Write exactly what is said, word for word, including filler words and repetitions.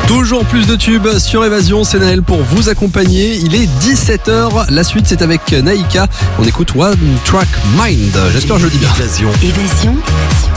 Toujours plus de tubes sur Évasion, c'est Naël pour vous accompagner. Il est dix-sept heures, la suite c'est avec Naïka. On écoute One Track Mind. J'espère que je le dis bien. Évasion. Évasion.